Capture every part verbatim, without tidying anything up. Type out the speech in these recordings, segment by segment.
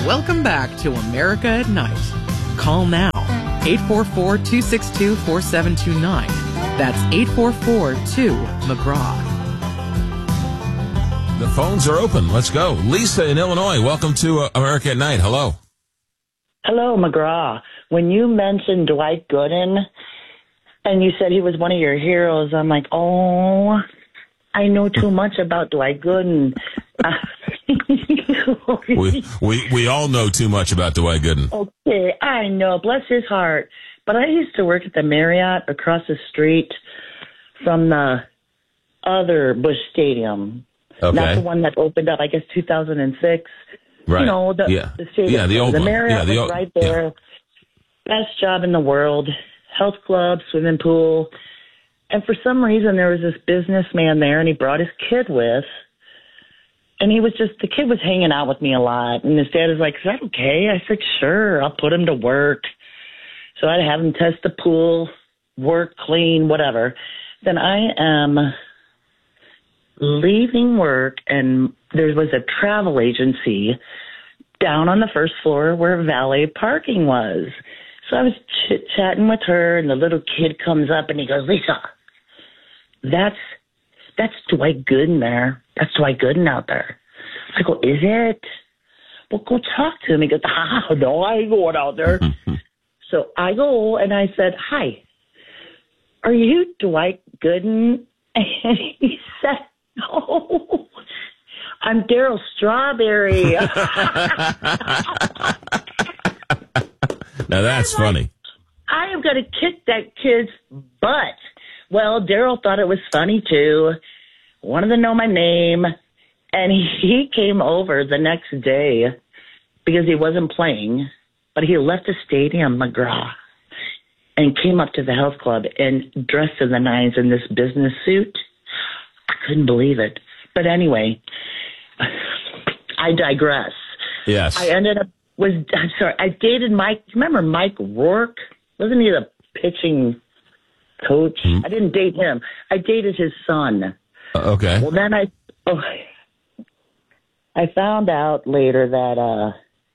Welcome back to America at Night. Call now, eight four four, two six two, four seven two nine. That's eight four four, two, McGraw. The phones are open. Let's go. Lisa in Illinois, welcome to uh, America at Night. Hello. Hello, McGraw. When you mentioned Dwight Gooden and you said he was one of your heroes, I'm like, oh, I know too much about Dwight Gooden. we, we we all know too much about Dwight Gooden. Okay, I know. Bless his heart. But I used to work at the Marriott across the street from the other Busch Stadium. Okay. Not the one that opened up, I guess, two thousand six. Right. You know, the, yeah. the stadium. Yeah, the old the one. Marriott Yeah, the was old, right there. Yeah. Best job in the world. Health club, swimming pool. And for some reason, there was this businessman there, and he brought his kid with. And he was just, the kid was hanging out with me a lot. And his dad was like, is that okay? I said, sure, I'll put him to work. So I'd have him test the pool, work, clean, whatever. Then I am leaving work, and there was a travel agency down on the first floor where valet parking was. So I was chit-chatting with her, and the little kid comes up, and he goes, Lisa, that's that's Dwight Gooden there. That's Dwight Gooden out there. I go, is it? Well, go talk to him. He goes, ah, no, I ain't going out there. So I go, and I said, hi, are you Dwight Gooden? And he said, no, I'm Daryl Strawberry. Now that's I'm funny. Like, I am going to kick that kid's butt. Well, Daryl thought it was funny, too. Wanted to know my name. And he came over the next day because he wasn't playing, but he left the stadium, McGraw, and came up to the health club and dressed in the nines in this business suit. I couldn't believe it. But anyway, I digress. Yes. I ended up was I'm sorry. I dated Mike. Remember Mike Rourke? Wasn't he the pitching coach? Mm-hmm. I didn't date him. I dated his son. Uh, okay. Well, then I oh, I found out later that uh,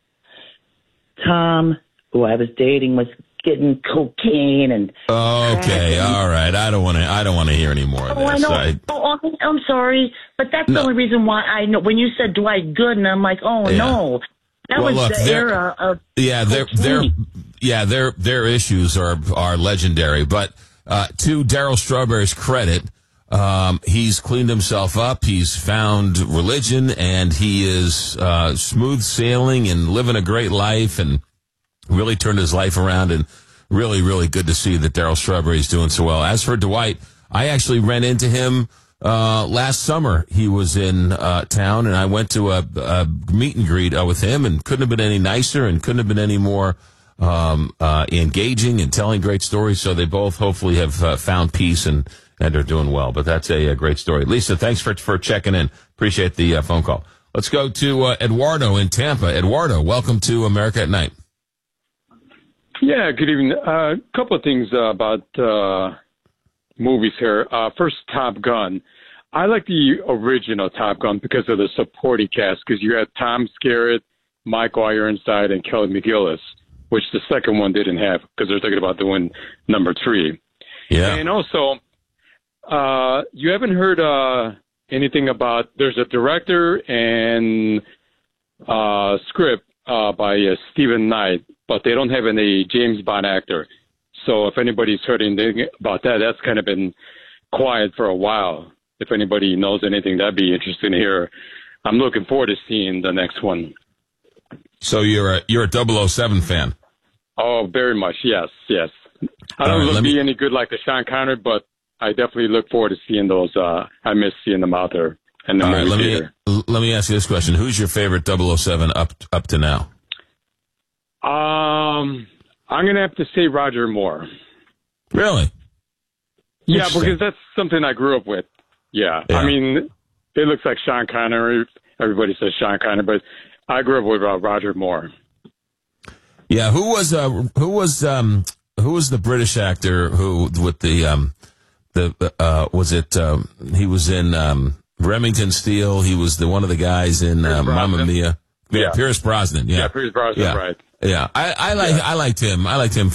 Tom, who I was dating, was getting cocaine and. Okay, all right. I don't want to. I don't want to hear any more of oh, this. I know. I, oh, I'm sorry, but that's no. the only reason why I know. When you said Dwight Gooden, I'm like, oh yeah. no, that well, was look, the era of. Yeah, their their yeah their their issues are are legendary. But uh, to Daryl Strawberry's credit, um, he's cleaned himself up. He's found religion, and he is uh, smooth sailing and living a great life, and really turned his life around. And really, really good to see that Daryl Strawberry is doing so well. As for Dwight, I actually ran into him uh last summer. He was in uh town, and I went to a, a meet and greet uh, with him, and couldn't have been any nicer and couldn't have been any more um uh engaging and telling great stories. So they both hopefully have uh, found peace and and are doing well. But that's a, a great story. Lisa, thanks for for checking in. Appreciate the uh, phone call. Let's go to uh, Eduardo in Tampa. Eduardo, welcome to America at Night. Yeah, good evening. A uh, couple of things uh, about uh movies here. Uh, first, Top Gun. I like the original Top Gun because of the supporting cast, because you had Tom Skerritt, Michael Ironside, and Kelly McGillis, which the second one didn't have because they're thinking about doing number three. Yeah. And also, uh, you haven't heard uh, anything about, there's a director and uh, script uh, by uh, Stephen Knight, but they don't have any James Bond actor. So if anybody's heard anything about that, that's kind of been quiet for a while. If anybody knows anything, that'd be interesting to hear. I'm looking forward to seeing the next one. So you're a you're a double oh seven fan? Oh, very much. Yes, yes. I don't right, look me... be any good like the Sean Connery, but I definitely look forward to seeing those. Uh, I miss seeing them out there. In the All right, let theater. me let me ask you this question: who's your favorite double oh seven up up to now? Um. I'm going to have to say Roger Moore. Really? Yeah, because that's something I grew up with. Yeah. yeah. I mean, it looks like Sean Connery. Everybody says Sean Connery, but I grew up with uh, Roger Moore. Yeah. Who was uh, who was um, who was the British actor who with the um, the uh, was it um, he was in um, Remington Steele. He was the one of the guys in uh, Mamma Mia. Yeah, Yeah. Pierce Brosnan. Yeah, Yeah, Pierce Brosnan, yeah. right. Yeah, I, I like Yeah. I liked him. I liked him